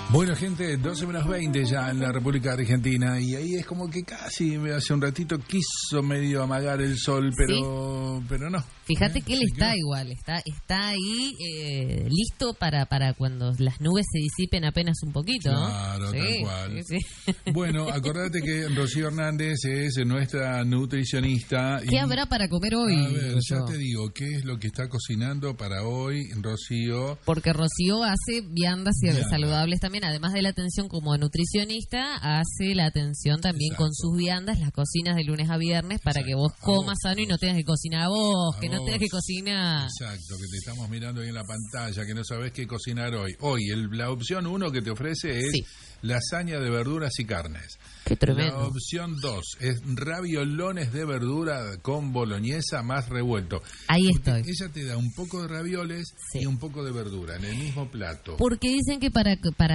Bueno, gente, 12:20 ya en la República Argentina, y ahí es como que casi hace un ratito quiso medio amagar el sol, pero no. Fíjate que él está igual, está ahí listo para cuando las nubes se disipen apenas un poquito, ¿no? Claro, sí, tal cual. Sí. Bueno, acordate que Rocío Hernández es nuestra nutricionista. ¿Qué habrá para comer hoy? A ver, ya te digo, ¿qué es lo que está cocinando para hoy Rocío? Porque Rocío hace viandas saludables también, además de la atención como nutricionista, hace la atención también con sus viandas, las cocinas de lunes a viernes, para que vos comas sano y no tengas que cocinar a vos, que no tengas que cocinar. Exacto, que te estamos mirando ahí en la pantalla, que no sabés qué cocinar hoy. Hoy, la opción 1 que te ofrece es lasaña de verduras y carnes. Qué tremendo. La opción 2 es raviolones de verdura con boloñesa más revuelto. Ahí porque estoy. ella te da un poco de ravioles y un poco de verdura en el mismo plato. Porque dicen que para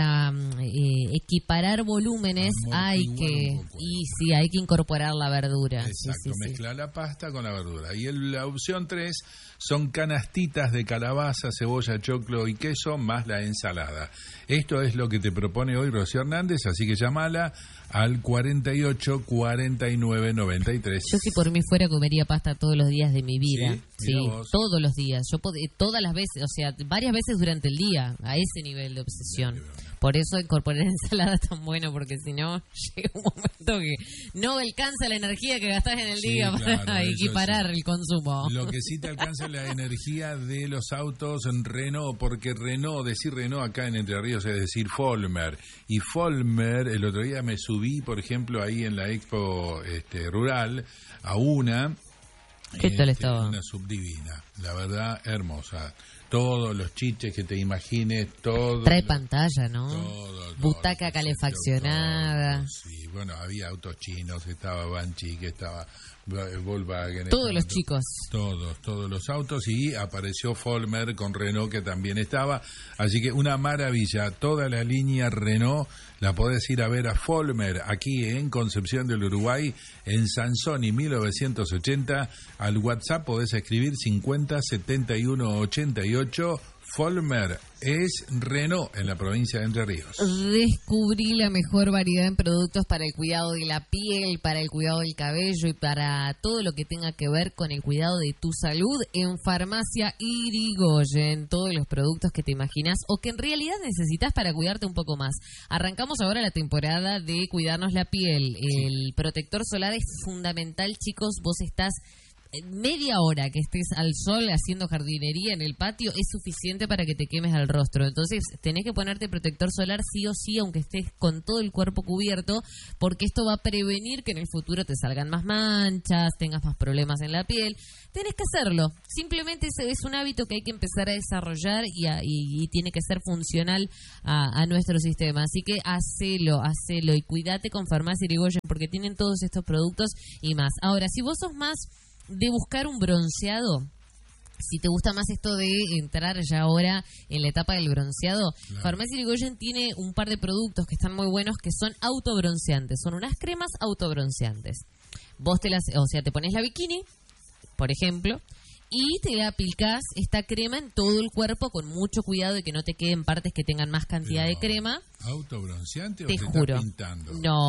equiparar volúmenes hay que incorporar la verdura. Exacto, mezcla la pasta con la verdura. Y la opción 3 son canastitas de calabaza, cebolla, choclo y queso más la ensalada. Esto es lo que te propone hoy Rocío Hernández, así que llámala al 48 49 93. Yo si por mí fuera comería pasta todos los días de mi vida. Sí, todos los días. Yo todas las veces, o sea, varias veces durante el día, a ese nivel de obsesión. Por eso incorporar ensalada es tan bueno, porque si no, llega un momento que no alcanza la energía que gastás en el día para equiparar el consumo. Lo que sí te alcanza la energía de los autos en Renault, porque decir Renault acá en Entre Ríos es decir Follmer. Y Follmer, el otro día me subí, por ejemplo, ahí en la Expo Rural, a una... ¿Qué tal estaba? Una subdivina, la verdad, hermosa. Todos los chiches que te imagines, todo. Trae pantalla, ¿no? Butaca calefaccionada. Sí, bueno, había autos chinos, estaba Banshee, que estaba Volkswagen. Todos los chicos. Todos los autos, y apareció Follmer con Renault, que también estaba. Así que una maravilla, toda la línea Renault la podés ir a ver a Follmer, aquí en Concepción del Uruguay, en Sansoni 1980. Al WhatsApp podés escribir 50 71 88. Follmer es Renault en la provincia de Entre Ríos. Descubrí la mejor variedad en productos para el cuidado de la piel, para el cuidado del cabello y para todo lo que tenga que ver con el cuidado de tu salud en Farmacia Irigoyen. Todos los productos que te imaginas o que en realidad necesitas para cuidarte un poco más. Arrancamos ahora la temporada de cuidarnos la piel. El protector solar es fundamental, chicos. Vos estás... media hora que estés al sol haciendo jardinería en el patio es suficiente para que te quemes al rostro. Entonces tenés que ponerte protector solar sí o sí, aunque estés con todo el cuerpo cubierto, porque esto va a prevenir que en el futuro te salgan más manchas, tengas más problemas en la piel. Tenés que hacerlo. Simplemente es un hábito que hay que empezar a desarrollar y tiene que ser funcional a nuestro sistema. Así que hacelo y cuídate con Farmacia Irigoyen, porque tienen todos estos productos y más. Ahora, si vos sos más de buscar un bronceado, si te gusta más esto de entrar ya ahora en la etapa del bronceado, claro. Farmacia Irigoyen tiene un par de productos que están muy buenos, que son autobronceantes. Son unas cremas autobronceantes. Vos te pones la bikini, por ejemplo, y te aplicás esta crema en todo el cuerpo con mucho cuidado de que no te queden partes que tengan más cantidad de crema. ¿Autobronceante o te te juro. Está pintando?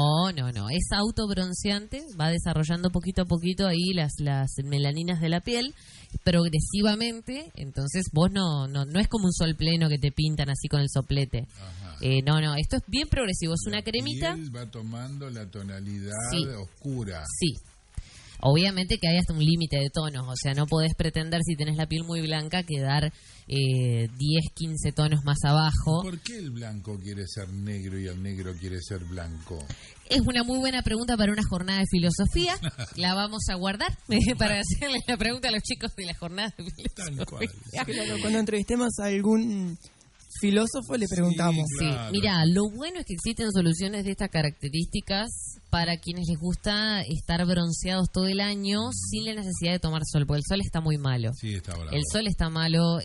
No. Es autobronceante. Va desarrollando poquito a poquito ahí las melaninas de la piel progresivamente. Entonces vos no es como un sol pleno que te pintan así con el soplete. No. Esto es bien progresivo. Es una cremita. La piel va tomando la tonalidad oscura. Sí. Obviamente que hay hasta un límite de tonos, o sea, no podés pretender, si tenés la piel muy blanca, quedar 10, 15 tonos más abajo. ¿Por qué el blanco quiere ser negro y el negro quiere ser blanco? Es una muy buena pregunta para una jornada de filosofía. La vamos a guardar para hacerle la pregunta a los chicos de la jornada de filosofía. Tal cual. Claro, cuando entrevistemos a algún filósofo le preguntamos. Sí, mira, lo bueno es que existen soluciones de estas características para quienes les gusta estar bronceados todo el año sin la necesidad de tomar sol, porque el sol está muy malo. Sí, está bravo. El sol está malo.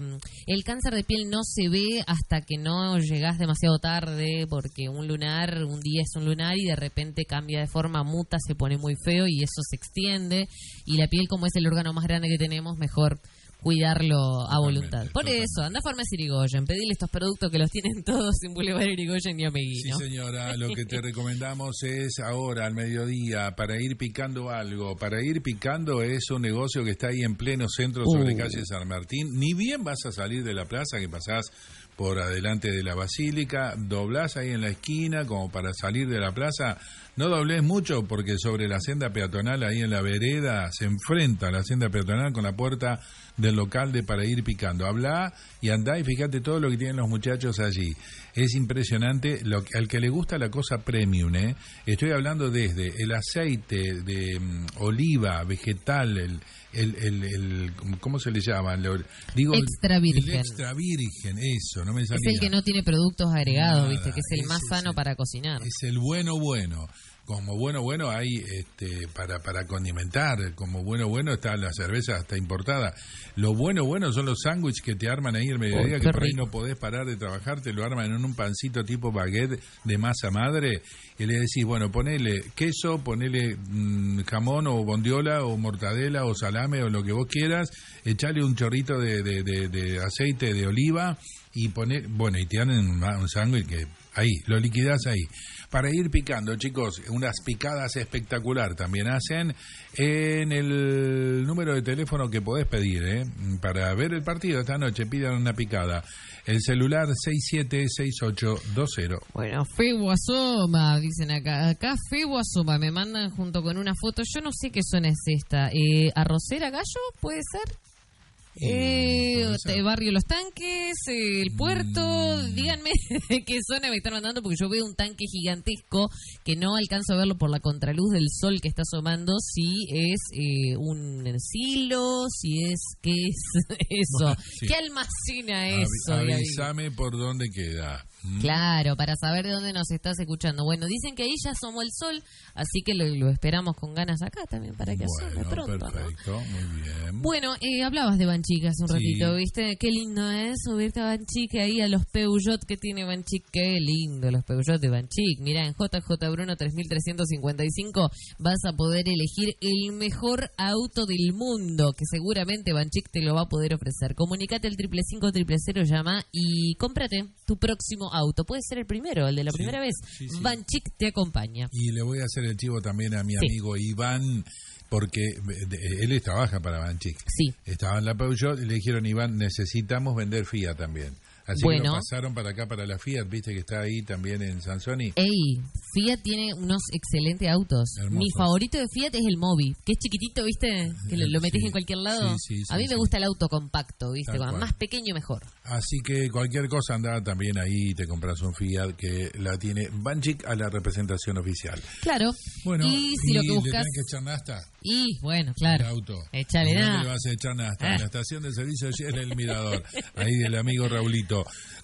El cáncer de piel no se ve hasta que no llegás demasiado tarde, porque un día es un lunar y de repente cambia de forma, muta, se pone muy feo y eso se extiende. Y la piel, como es el órgano más grande que tenemos, mejor cuidarlo a voluntad. Por totalmente. eso, anda a Farmacia Irigoyen, pedile estos productos que los tienen todos en Boulevard Irigoyen y Ameguino. Sí, señora, lo que te recomendamos es ahora, al mediodía, para ir picando algo. Para ir picando es un negocio que está ahí en pleno centro sobre calle San Martín. Ni bien vas a salir de la plaza, que pasás por adelante de la Basílica, doblás ahí en la esquina como para salir de la plaza. No doblés mucho porque sobre la senda peatonal ahí en la vereda se enfrenta la senda peatonal con la puerta del local de Para Ir Picando. Hablá y andá y fíjate todo lo que tienen los muchachos allí. Es impresionante, al que le gusta la cosa premium, estoy hablando desde el aceite de oliva vegetal, el ¿cómo se le llama? Extra virgen. El extra virgen, eso, no me salía. Es el que no tiene productos agregados, Nada, viste, que es el más sano para cocinar. Es el bueno. Como bueno hay para condimentar, como bueno está la cerveza hasta importada. Lo bueno son los sándwiches que te arman ahí el mediodía, que por ahí no podés parar de trabajar, te lo arman en un pancito tipo baguette de masa madre y le decís, bueno, ponele queso, ponele jamón o bondiola o mortadela o salame o lo que vos quieras, echale un chorrito de aceite de oliva y y te dan un sándwich que ahí, lo liquidás ahí. Para ir picando, chicos, unas picadas espectacular también hacen en el número de teléfono que podés pedir, para ver el partido esta noche, pidan una picada. El celular 676820. Bueno, Febo asoma, dicen acá. Acá Febo asoma, me mandan junto con una foto. Yo no sé qué zona es esta. ¿Arrocera Gallo? ¿Puede ser? Barrio Los Tanques, el puerto, díganme qué zona me están mandando, porque yo veo un tanque gigantesco que no alcanzo a verlo por la contraluz del sol que está asomando, si es un silo, qué es eso, bueno, sí. ¿Qué almacena eso? Avísame por dónde queda. Claro, para saber de dónde nos estás escuchando. Bueno, dicen que ahí ya asomó el sol, así que lo esperamos con ganas acá también para que asome pronto. Perfecto, ¿no? Muy bien. Bueno, hablabas de Banchique hace un ratito, ¿viste? Qué lindo es subirte a Banchique ahí a los Peugeot que tiene Banchique. Qué lindo los Peugeot de Banchique. Mirá, en JJ Bruno 3355 vas a poder elegir el mejor auto del mundo, que seguramente Banchique te lo va a poder ofrecer. Comunicate al 555-000, llama y cómprate tu próximo auto. Puede ser el primero, el de la primera vez. Sí. Banchique te acompaña. Y le voy a hacer el chivo también a mi amigo Iván, porque él trabaja para Banchique. Sí. Estaba en la Peugeot y le dijeron, Iván, necesitamos vender Fiat también. Así que lo pasaron para acá, para la Fiat, viste que está ahí también en Sansoni. Fiat tiene unos excelentes autos. Hermosos. Mi favorito de Fiat es el Mobi, que es chiquitito, viste, que lo metés en cualquier lado. A mí me gusta el auto compacto, viste, más pequeño mejor. Así que cualquier cosa anda también ahí y te compras un Fiat que la tiene Banchique a la representación oficial. Claro. Bueno, y si lo que buscas... ¿le tenés que echar nafta? Y, bueno, claro. El auto. Échale nada. ¿Dónde le vas a echar nafta? En la estación de servicio de Shell El Mirador. Ahí del amigo Raulito.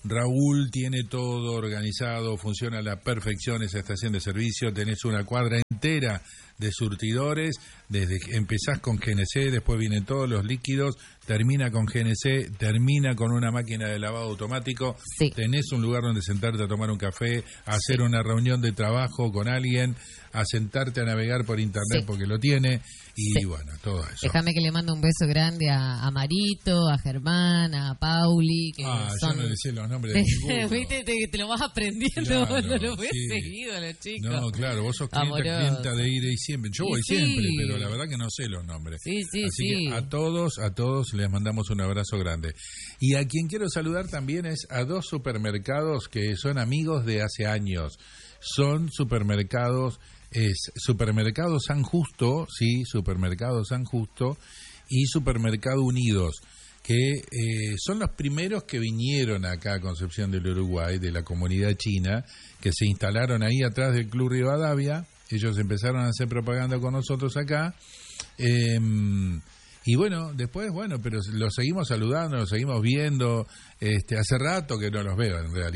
Raúl tiene todo organizado, funciona a la perfección esa estación de servicio. Tenés una cuadra entera de surtidores, empezás con GNC, después vienen todos los líquidos, termina con GNC, termina con una máquina de lavado automático, tenés un lugar donde sentarte a tomar un café, a hacer una reunión de trabajo con alguien, a sentarte a navegar por internet porque lo tiene, y bueno, todo eso. Déjame que le mando un beso grande a Marito, a Germán, a Pauli, que yo no le sé los nombres de ninguno. Viste, te lo vas aprendiendo, claro, no lo ves seguido a los chicos. No, claro, vos sos clienta de ir y siempre. Yo voy siempre, pero la verdad que no sé los nombres. Sí. Así que a todos les mandamos un abrazo grande. Y a quien quiero saludar también es a dos supermercados que son amigos de hace años. Son supermercados, Supermercado San Justo, Supermercado San Justo y Supermercado Unidos, que son los primeros que vinieron acá a Concepción del Uruguay, de la comunidad china, que se instalaron ahí atrás del Club Rivadavia. Ellos empezaron a hacer propaganda con nosotros acá. Y bueno, después, pero los seguimos saludando, los seguimos viendo. Hace rato que no los veo, en realidad.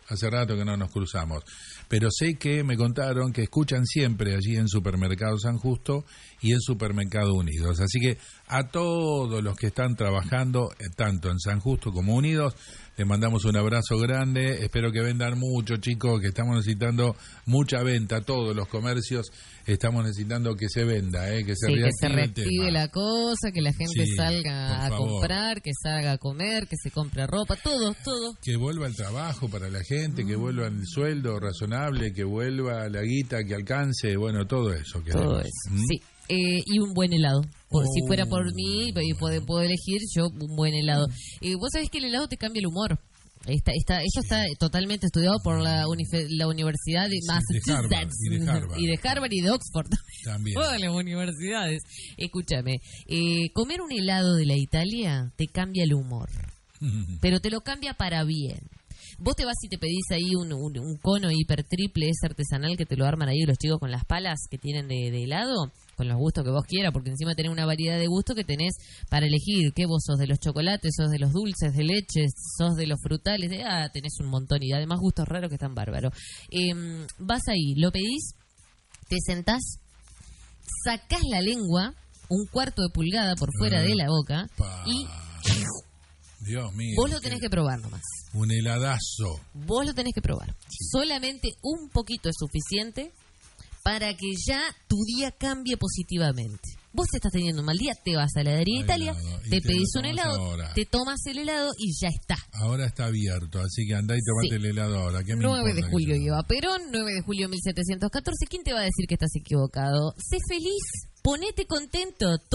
Hace rato que no nos cruzamos. Pero sé que me contaron que escuchan siempre allí en Supermercado San Justo y en Supermercado Unidos. Así que a todos los que están trabajando, tanto en San Justo como Unidos, les mandamos un abrazo grande. Espero que vendan mucho, chicos, que estamos necesitando mucha venta. Todos los comercios estamos necesitando que se venda, que se reactive la cosa, que la gente Sí, salga a por favor. comprar, que salga a comer, que se compre ropa, todo. Que vuelva el trabajo para la gente, que vuelva el sueldo razonable, que vuelva la guita, que alcance, bueno, todo eso. Todo eso, sí. Y un buen helado. Si fuera por mí y puedo elegir, yo un buen helado. Vos sabés que el helado te cambia el humor. Eso está totalmente estudiado por la Universidad de Massachusetts y de Harvard y de Oxford. También. Todas las universidades. Escúchame, comer un helado de la Italia te cambia el humor, pero te lo cambia para bien. Vos te vas y te pedís ahí un cono hiper triple, ese artesanal que te lo arman ahí los chicos con las palas que tienen de helado, con los gustos que vos quieras, porque encima tenés una variedad de gustos que tenés para elegir. ¿Qué vos sos? ¿De los chocolates? ¿Sos de los dulces, de leche? ¿Sos de los frutales? Tenés un montón y además gustos raros que están bárbaros. Vas ahí, lo pedís, te sentás, sacás la lengua, un cuarto de pulgada por fuera de la boca y... Dios mío. Vos lo tenés que probar nomás. Un heladazo. Vos lo tenés que probar. Sí. Solamente un poquito es suficiente para que ya tu día cambie positivamente. Vos estás teniendo un mal día, te vas a la heladería de Italia, te pedís un helado, ahora. Te tomas el helado y ya está. Ahora está abierto, así que andá y tomate el helado ahora. ¿Qué me 9 de julio lleva Perón, 9 de julio 1714. ¿Quién te va a decir que estás equivocado? Sé feliz, ponete contento.